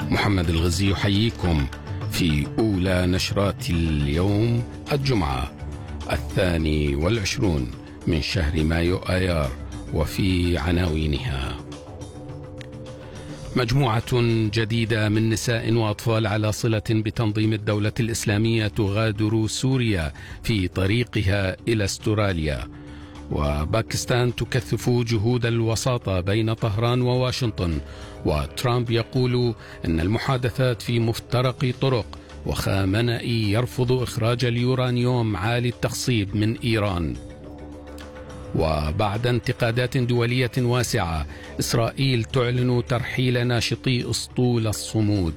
محمد الغزي يحييكم في أولى نشرات اليوم الجمعة 22 من شهر مايو آيار، وفي عناوينها: مجموعة جديدة من نساء وأطفال على صلة بتنظيم الدولة الإسلامية تغادر سوريا في طريقها إلى استراليا، وباكستان تكثف جهود الوساطة بين طهران وواشنطن، وترامب يقول إن المحادثات في مفترق طرق، وخامنئي يرفض إخراج اليورانيوم عالي التخصيب من إيران. وبعد انتقادات دولية واسعة، إسرائيل تعلن ترحيل ناشطي أسطول الصمود.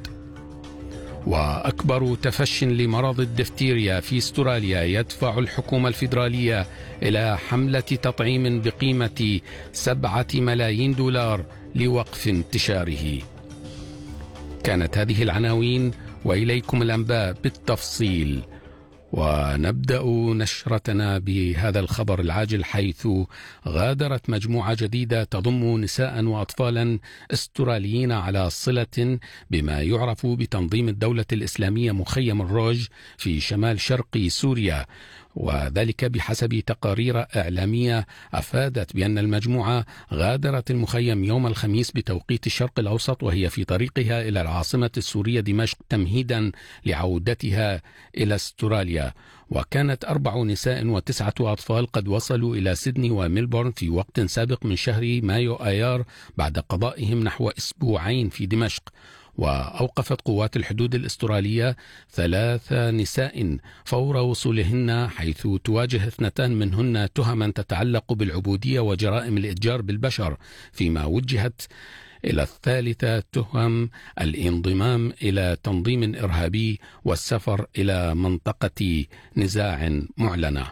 وأكبر تفش لمرض الدفتيريا في استراليا يدفع الحكومة الفيدرالية إلى حملة تطعيم بقيمة 7 ملايين دولار لوقف انتشاره. كانت هذه العناوين، وإليكم الأنباء بالتفصيل. ونبدأ نشرتنا بهذا الخبر العاجل، حيث غادرت مجموعة جديدة تضم نساء وأطفالا استراليين على صلة بما يعرف بتنظيم الدولة الإسلامية مخيم الروج في شمال شرق سوريا، وذلك بحسب تقارير إعلامية أفادت بأن المجموعة غادرت المخيم يوم الخميس بتوقيت الشرق الأوسط، وهي في طريقها إلى العاصمة السورية دمشق تمهيدا لعودتها إلى استراليا. وكانت 4 نساء و9 أطفال قد وصلوا إلى سيدني وميلبورن في وقت سابق من شهر مايو آيار بعد قضائهم نحو أسبوعين في دمشق. وأوقفت قوات الحدود الأسترالية 3 نساء فور وصولهن، حيث تواجه 2 منهن تهما تتعلق بالعبودية وجرائم الإتجار بالبشر، فيما وجهت إلى الثالثة تهم الانضمام إلى تنظيم إرهابي والسفر إلى منطقة نزاع معلنة.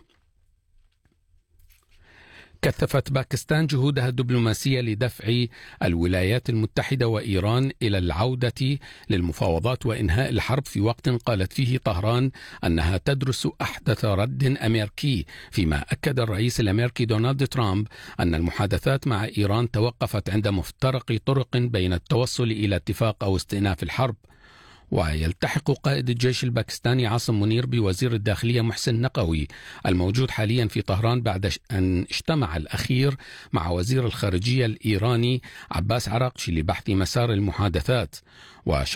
كثفت باكستان جهودها الدبلوماسية لدفع الولايات المتحدة وإيران إلى العودة للمفاوضات وإنهاء الحرب، في وقت قالت فيه طهران أنها تدرس أحدث رد أمريكي، فيما أكد الرئيس الأمريكي دونالد ترامب أن المحادثات مع إيران توقفت عند مفترق طرق بين التوصل إلى اتفاق أو استئناف الحرب. ويلتحق قائد الجيش الباكستاني عاصم منير بوزير الداخلية محسن نقوي الموجود حاليا في طهران بعد أن اجتمع الأخير مع وزير الخارجية الإيراني عباس عراقشي لبحث مسار المحادثات.